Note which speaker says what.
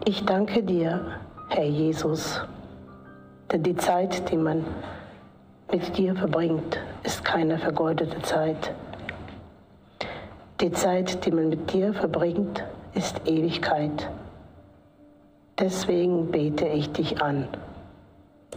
Speaker 1: Ich danke dir, Herr Jesus, denn die Zeit, die man mit dir verbringt, ist keine vergeudete Zeit. Die Zeit, die man mit dir verbringt, ist Ewigkeit. Deswegen bete ich dich an.